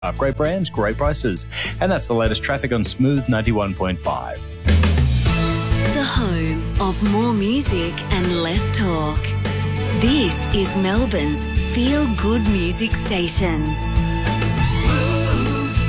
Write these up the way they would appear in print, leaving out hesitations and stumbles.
Great brands, great prices. And that's the latest traffic on Smooth 91.5. The home of more music and less talk. This is Melbourne's feel-good music station. Smooth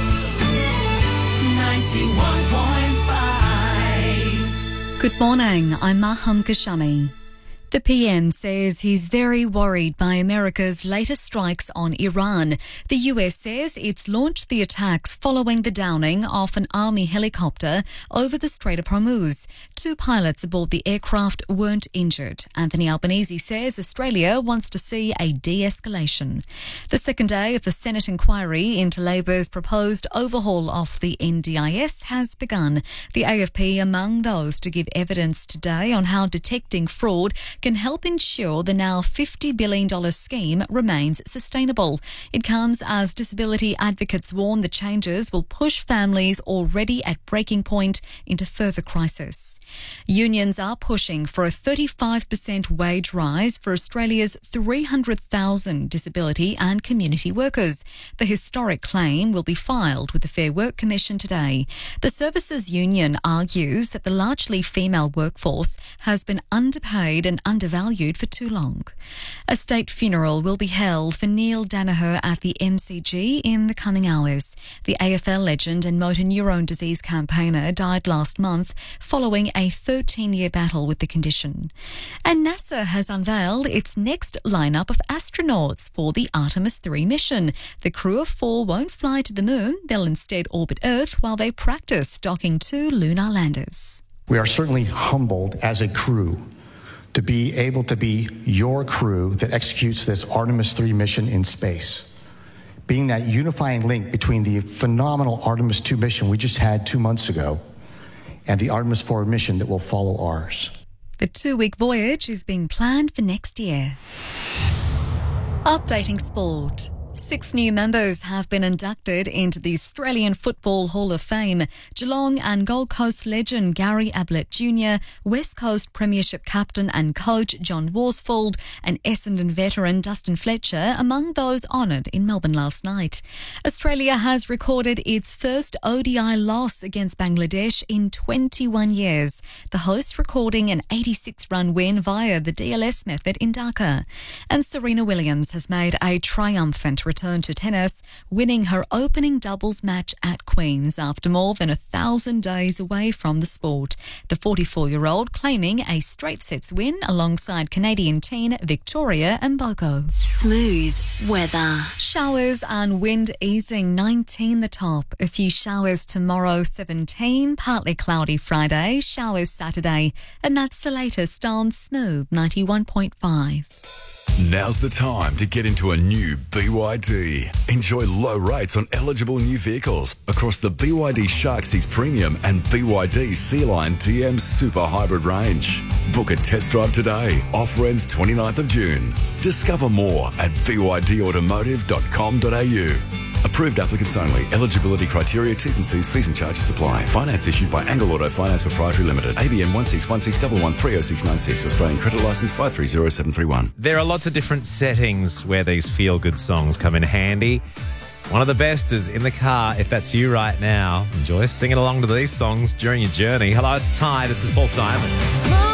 91.5. Good morning, I'm Maham Kashani. The PM says he's very worried by America's latest strikes on Iran. The US says it's launched the attacks following the downing of an army helicopter over the Strait of Hormuz. 2 pilots aboard the aircraft weren't injured. Anthony Albanese says Australia wants to see a de-escalation. The second day of the Senate inquiry into Labor's proposed overhaul of the NDIS has begun. The AFP among those to give evidence today on how detecting fraud can help ensure the now $50 billion scheme remains sustainable. It comes as disability advocates warn the changes will push families already at breaking point into further crisis. Unions are pushing for a 35% wage rise for Australia's 300,000 disability and community workers. The historic claim will be filed with the Fair Work Commission today. The Services Union argues that the largely female workforce has been underpaid and undervalued for too long. A state funeral will be held for Neil Danaher at the MCG in the coming hours. The AFL legend and motor neurone disease campaigner died last month following a 13-year battle with the condition. And NASA has unveiled its next lineup of astronauts for the Artemis 3 mission. The crew of 4 won't fly to the moon. They'll instead orbit Earth while they practice docking 2 lunar landers. We are certainly humbled as a crew to be able to be your crew that executes this Artemis 3 mission in space, being that unifying link between the phenomenal Artemis 2 mission we just had 2 months ago and the Artemis 4 mission that will follow ours. The 2-week voyage is being planned for next year. Updating sport. 6 new members have been inducted into the Australian Football Hall of Fame. Geelong and Gold Coast legend Gary Ablett Jr., West Coast Premiership captain and coach John Worsfold, and Essendon veteran Dustin Fletcher among those honoured in Melbourne last night. Australia has recorded its first ODI loss against Bangladesh in 21 years, the host recording an 86-run win via the DLS method in Dhaka. And Serena Williams has made a triumphant return to tennis, winning her opening doubles match at Queen's after more than 1,000 days away from the sport. The 44-year-old claiming a straight sets win alongside Canadian teen Victoria Mboko. Smooth weather. Showers and wind easing, 19 the top. A few showers tomorrow, 17. Partly cloudy Friday, showers Saturday. And that's the latest on Smooth 91.5. Now's the time to get into a new BYD. Enjoy low rates on eligible new vehicles across the BYD Shark 6 Premium and BYD Sea-Line DM Super Hybrid range. Book a test drive today. Offer ends 29th of June. Discover more at bydautomotive.com.au. Approved applicants only. Eligibility criteria, T's and C's, fees and charges apply. Finance issued by Angle Auto Finance Proprietary Limited. ABN 16161130696. Australian credit licence 530731. There are lots of different settings where these feel-good songs come in handy. One of the best is in the car. If that's you right now, enjoy singing along to these songs during your journey. Hello, it's Ty. This is Paul Simon.